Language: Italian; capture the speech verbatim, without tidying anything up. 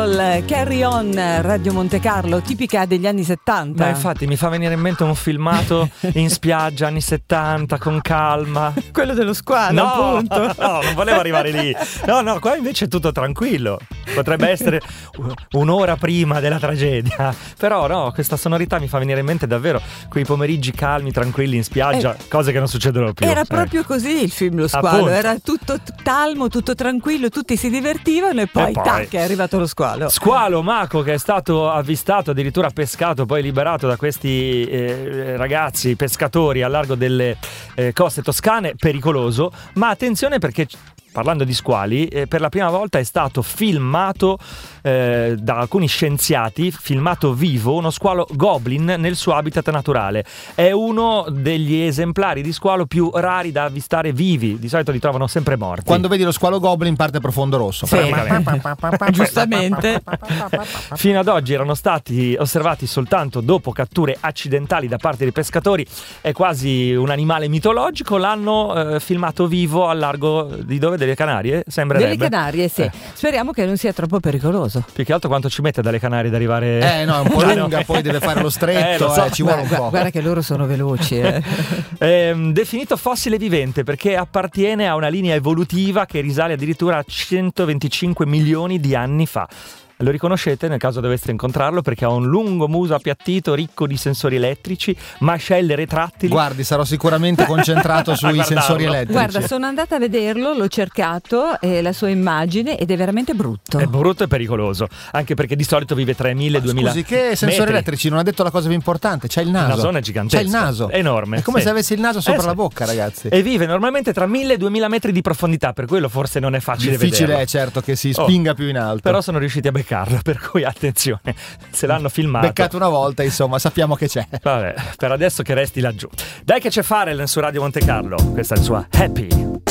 Carol, Carry On, Radio Monte Carlo, tipica degli anni settanta. Ma infatti mi fa venire in mente un filmato in spiaggia anni settanta con calma. Quello dello squalo, no, appunto. No, non volevo arrivare lì. No, no, qua invece è tutto tranquillo. Potrebbe essere un'ora prima della tragedia. Però no, questa sonorità mi fa venire in mente davvero quei pomeriggi calmi, tranquilli in spiaggia, eh, cose che non succedono più. Era eh. proprio così il film Lo Squalo. Appunto. Era tutto calmo, tutto tranquillo, tutti si divertivano e poi, e poi tac, è arrivato lo squalo. Squalo Mako, che è stato avvistato, addirittura pescato, poi liberato da questi eh, ragazzi pescatori a largo delle eh, coste toscane, pericoloso. Ma attenzione, perché parlando di squali, eh, per la prima volta è stato filmato eh, da alcuni scienziati, filmato vivo, uno squalo goblin nel suo habitat naturale. È uno degli esemplari di squalo più rari da avvistare vivi, di solito li trovano sempre morti. Quando vedi lo squalo goblin parte profondo rosso. Sì. Giustamente. Fino ad oggi erano stati osservati soltanto dopo catture accidentali da parte dei pescatori, è quasi un animale mitologico. L'hanno eh, filmato vivo al largo di dove? Delle Canarie, sembrerebbe. Delle Canarie, sì. Eh. Speriamo che non sia troppo pericoloso. Più che altro quanto ci mette dalle Canarie ad arrivare. Eh no, è un po' lunga, poi deve fare lo stretto, eh, so. eh, ci vuole guarda, un po'. Guarda che loro sono veloci. Eh. eh, definito fossile vivente perché appartiene a una linea evolutiva che risale addirittura a centoventicinque milioni di anni fa. Lo riconoscete nel caso doveste incontrarlo, perché ha un lungo muso appiattito ricco di sensori elettrici, mascelle retrattili. Guardi, sarò sicuramente concentrato sui sensori elettrici. Guarda, sono andata a vederlo, l'ho cercato, eh, la sua immagine, ed è veramente brutto. È brutto e pericoloso, anche perché di solito vive tremila duemila. Scusi, che sensori metri. elettrici? Non ha detto la cosa più importante, c'è il naso. La zona è gigantesca. C'è il naso. È enorme. È come sì. se avesse il naso sopra eh, la sì. bocca, ragazzi. E vive normalmente tra mille e duemila metri di profondità, per quello forse non è facile Difficile vederlo. è certo che si spinga oh, più in alto. Però sono riusciti a beccarlo, per cui attenzione, se l'hanno filmato. Beccato una volta, insomma, sappiamo che c'è. Vabbè, per adesso che resti laggiù. Dai che c'è Pharrell su Radio Monte Carlo, questa è il suo Happy.